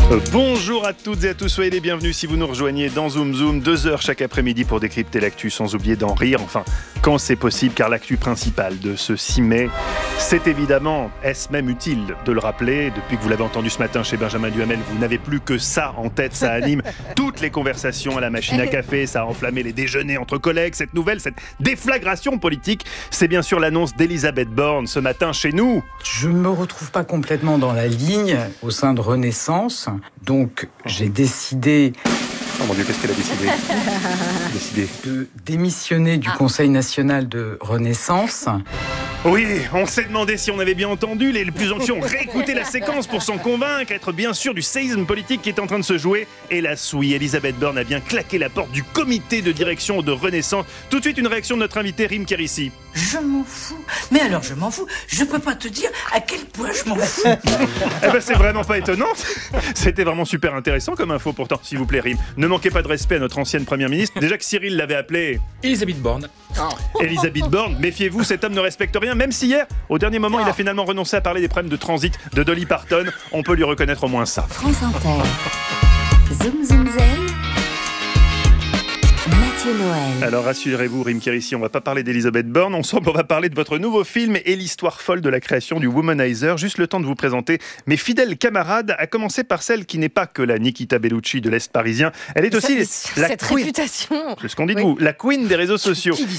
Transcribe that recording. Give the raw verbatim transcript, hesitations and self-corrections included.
Bonjour à toutes et à tous, soyez les bienvenus si vous nous rejoignez dans Zoom Zoom, deux heures chaque après-midi pour décrypter l'actu sans oublier d'en rire, enfin quand c'est possible, car l'actu principale de ce six mai, c'est évidemment, est-ce même utile de le rappeler, depuis que vous l'avez entendu ce matin chez Benjamin Duhamel, vous n'avez plus que ça en tête, ça anime toutes les conversations à la machine à café, ça a enflammé les déjeuners entre collègues, cette nouvelle, cette déflagration politique, c'est bien sûr l'annonce d'Elisabeth Borne ce matin chez nous. Je ne me retrouve pas complètement dans la ligne au sein de Renaissance, donc j'ai décidé... Oh mon Dieu, qu'est-ce qu'elle a décidé, décidé de démissionner du Conseil national de Renaissance. Oui, on s'est demandé si on avait bien entendu, les plus anxieux ont réécouté la séquence pour s'en convaincre, être bien sûr du séisme politique qui est en train de se jouer. Et là, oui, Elisabeth Borne a bien claqué la porte du comité de direction de Renaissance. Tout de suite, une réaction de notre invité Rim Kérissi. Je m'en fous. Mais alors, je m'en fous. Je peux pas te dire à quel point je m'en fous. Eh ben, c'est vraiment pas étonnant. C'était vraiment super intéressant comme info pourtant, s'il vous plaît, Rim. Ne manquez pas de respect à notre ancienne première ministre. Déjà que Cyril l'avait appelée... Elisabeth Borne. Oh. Elisabeth Borne, méfiez-vous, cet homme ne respecte rien, même si hier, au dernier moment, il a finalement renoncé à parler des problèmes de transit de Dolly Parton. On peut lui reconnaître au moins ça. France Inter. Zoom Zoom Zen. Mathieu Noël. Alors rassurez-vous, Rim Kérissi, on va pas parler d'Elisabeth Borne, ensemble on va parler de votre nouveau film et l'histoire folle de la création du Womanizer. Juste le temps de vous présenter mes fidèles camarades, à commencer par celle qui n'est pas que la Nikita Bellucci de l'Est parisien, elle est aussi Ça, la cette queen. réputation. C'est ce qu'on dit de Oui. vous, la queen des réseaux sociaux. Qui dit ça ?